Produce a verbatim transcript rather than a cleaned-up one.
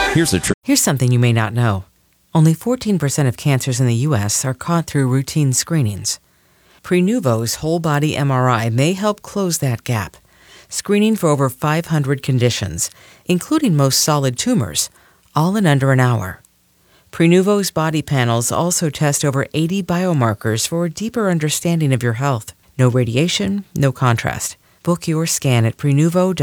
Here's the truth. Here's something you may not know. Only fourteen percent of cancers in the U S are caught through routine screenings. Prenuvo's whole-body M R I may help close that gap, screening for over five hundred conditions, including most solid tumors, all in under an hour. Prenuvo's body panels also test over eighty biomarkers for a deeper understanding of your health. No radiation, no contrast. Book your scan at Prenuvo.